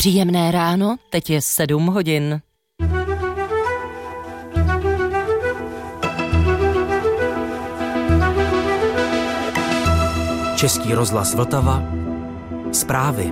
Příjemné ráno, teď je 7 hodin. Český rozhlas Vltava. Zprávy.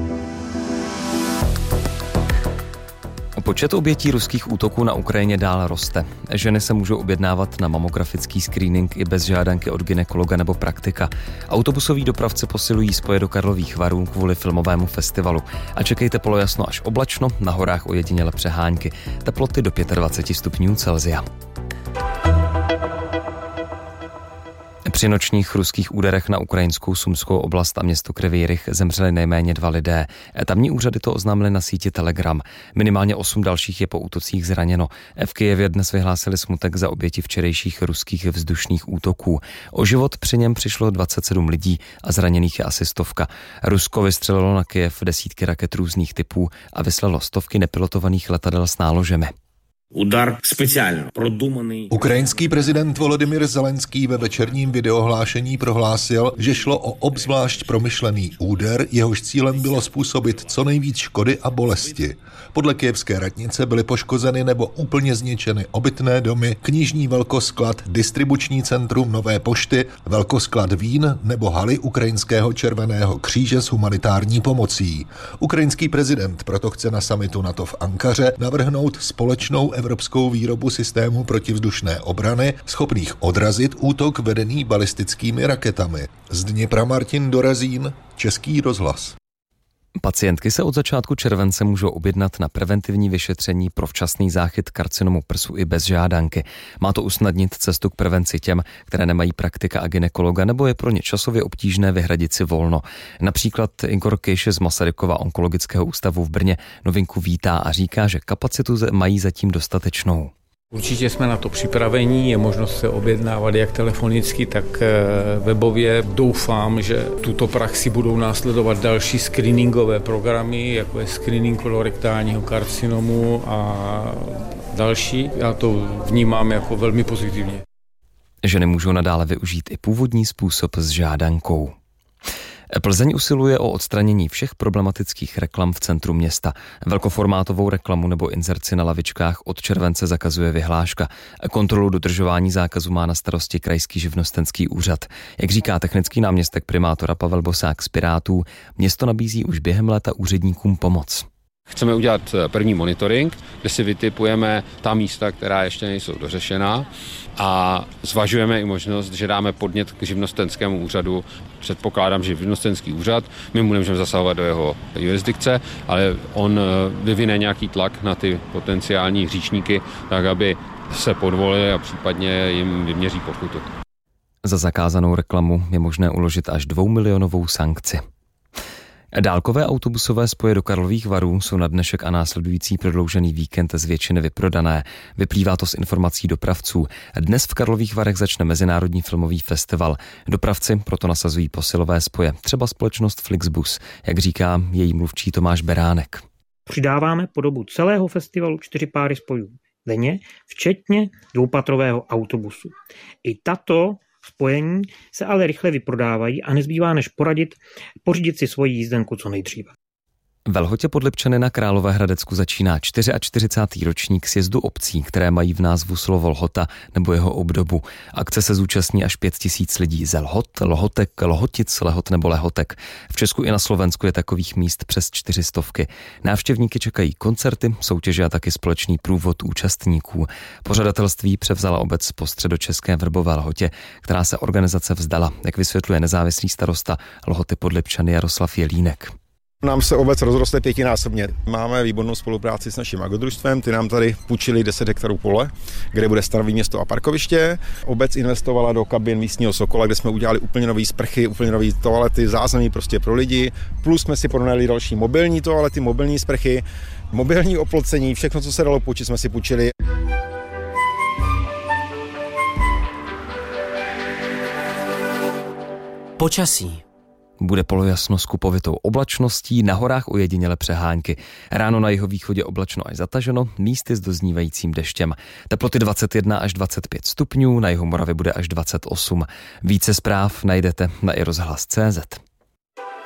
Počet obětí ruských útoků na Ukrajině dál roste. Ženy se můžou objednávat na mamografický screening i bez žádanky od gynekologa nebo praktika. Autobusoví dopravci posilují spoje do Karlových Varů kvůli filmovému festivalu. A čekejte polojasno až oblačno, na horách ojediněle přehánky. Teploty do 25 stupňů Celsia. Při nočních ruských úderech na ukrajinskou Sumskou oblast a město Kryvý Rih zemřeli nejméně 2 lidé. Tamní úřady to oznámily na síti Telegram. Minimálně 8 dalších je po útocích zraněno. V Kyjevě dnes vyhlásili smutek za oběti včerejších ruských vzdušných útoků. O život při něm přišlo 27 lidí a zraněných je asi 100. Rusko vystřelilo na Kyjev desítky raket různých typů a vyslalo stovky nepilotovaných letadel s náložemi. Udar speciálně produmaný. Ukrajinský prezident Volodymyr Zelenský ve večerním videohlášení prohlásil, že šlo o obzvlášť promyšlený úder, jehož cílem bylo způsobit co nejvíc škody a bolesti. Podle kyjevské radnice byly poškozeny nebo úplně zničeny obytné domy, knižní velkosklad, distribuční centrum Nové pošty, velkosklad vín nebo haly Ukrajinského červeného kříže s humanitární pomocí. Ukrajinský prezident proto chce na summitu NATO v Ankaře navrhnout společnou evropskou výrobu systémů protivzdušné obrany, schopných odrazit útok vedený balistickými raketami. Z Dněpra Martin Dorazín, Český rozhlas. Pacientky se od začátku července můžou objednat na preventivní vyšetření pro včasný záchyt karcinomu prsu i bez žádanky. Má to usnadnit cestu k prevenci těm, které nemají praktika a gynekologa, nebo je pro ně časově obtížné vyhradit si volno. Například Igor Kejš z Masarykova onkologického ústavu v Brně novinku vítá a říká, že kapacitu mají zatím dostatečnou. Určitě jsme na to připraveni, je možnost se objednávat jak telefonicky, tak webově. Doufám, že tuto praxi budou následovat další screeningové programy, jako je screening kolorektálního karcinomu a další. Já to vnímám jako velmi pozitivně. Ženy můžou nadále využít i původní způsob s žádankou. Plzeň usiluje o odstranění všech problematických reklam v centru města. Velkoformátovou reklamu nebo inzerci na lavičkách od července zakazuje vyhláška. Kontrolu dodržování zákazu má na starosti Krajský živnostenský úřad. Jak říká technický náměstek primátora Pavel Bosák z Pirátů, město nabízí už během léta úředníkům pomoc. Chceme udělat první monitoring, kde si vytipujeme ta místa, která ještě nejsou dořešená, a zvažujeme i možnost, že dáme podnět k živnostenskému úřadu. Předpokládám, že živnostenský úřad, my mu nemůžeme zasahovat do jeho jurisdikce, ale on vyvine nějaký tlak na ty potenciální hříšníky, tak aby se podvolili a případně jim vyměří pokutu. Za zakázanou reklamu je možné uložit až 2milionovou sankci. Dálkové autobusové spoje do Karlových Varů jsou na dnešek a následující prodloužený víkend z většiny vyprodané. Vyplývá to z informací dopravců. Dnes v Karlových Varech začne Mezinárodní filmový festival. Dopravci proto nasazují posilové spoje, třeba společnost Flixbus, jak říká její mluvčí Tomáš Beránek. Přidáváme po dobu celého festivalu 4 páry spojů denně, včetně 2patrového autobusu. I tato spojení se ale rychle vyprodávají a nezbývá než pořídit si svoji jízdenku co nejdříve. Ve Lhotě pod Lipčany na Královéhradecku začíná 44. ročník sjezdu obcí, které mají v názvu slovo Lhota nebo jeho obdobu. Akce se zúčastní až 5000 lidí ze Lhot, Lhotek, Lhotic, Lehot nebo Lehotek. V Česku i na Slovensku je takových míst přes 400. Návštěvníky čekají koncerty, soutěže a taky společný průvod účastníků. Pořadatelství převzala obec po středočeské Vrbové Lhotě, která se organizace vzdala, jak vysvětluje nezávislý starosta Lhoty pod Lipčany Jaroslav Jelínek. Nám se obec rozroste 5násobně. Máme výbornou spolupráci s naším agrodružstvem, ty nám tady půjčili 10 hektarů pole, kde bude stanový město a parkoviště. Obec investovala do kabin místního Sokola, kde jsme udělali úplně nový sprchy, úplně nový toalety, zázemí prostě pro lidi. Plus jsme si pronajali další mobilní toalety, mobilní sprchy, mobilní oplocení, všechno, co se dalo půjčit, jsme si půjčili. Počasí. Bude polojasno s kupovitou oblačností, na horách ojediněle přehánky. Ráno na jihovýchodě oblačno až zataženo, místy s doznívajícím deštěm. Teploty 21 až 25 stupňů, na jihu Moravy bude až 28. Více zpráv najdete na iRozhlas.cz.